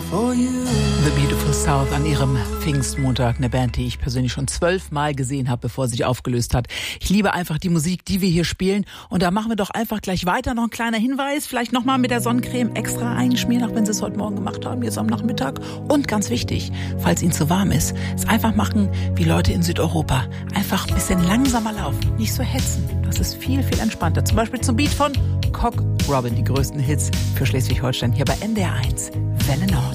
for you. The Beautiful South an ihrem Pfingstmontag, eine Band, die ich persönlich schon 12 Mal gesehen habe, bevor sie sich aufgelöst hat. Ich liebe einfach die Musik, die wir hier spielen, und da machen wir doch einfach gleich weiter. Noch ein kleiner Hinweis, vielleicht nochmal mit der Sonnencreme extra einschmieren, auch wenn Sie es heute Morgen gemacht haben, jetzt am Nachmittag. Und ganz wichtig, falls Ihnen zu warm ist, es einfach machen wie Leute in Südeuropa. Einfach ein bisschen langsamer laufen, nicht so hetzen. Das ist viel, viel entspannter. Zum Beispiel zum Beat von Cock Robin, die größten Hits für Schleswig-Holstein hier bei NDR 1, Welle Nord.